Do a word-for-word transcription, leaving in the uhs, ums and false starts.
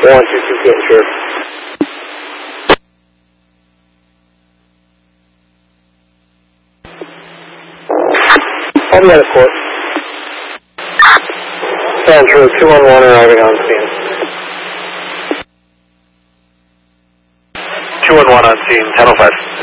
one two two, getting sure. I'll be out of court. Sound true, two one one arriving on scene. two one one on scene, ten oh five.